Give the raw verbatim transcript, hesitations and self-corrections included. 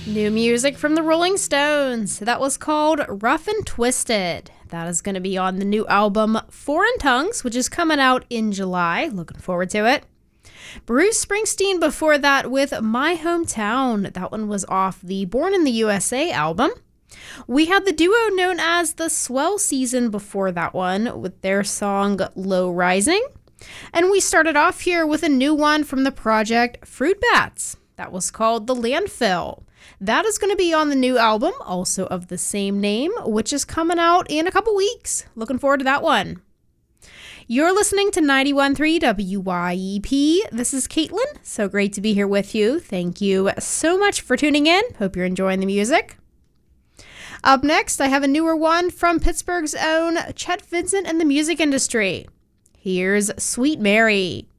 New music from the Rolling Stones. That was called Rough and Twisted. That is going to be on the new album Foreign Tongues, which is coming out in July. Looking forward to it. Bruce Springsteen before that with My Hometown. That one was off the Born in the U S A album. We had the duo known as the Swell Season before that one with their song Low Rising. And we started off here with a new one from the project Fruit Bats. That was called The Landfill. That is going to be on the new album, also of the same name, which is coming out in a couple weeks. Looking forward to that one. You're listening to ninety-one point three W Y E P. This is Caitlin. So great to be here with you. Thank you so much for tuning in. Hope you're enjoying the music. Up next, I have a newer one from Pittsburgh's own Chet Vincent and the Music Industry. Here's Sweet Mary.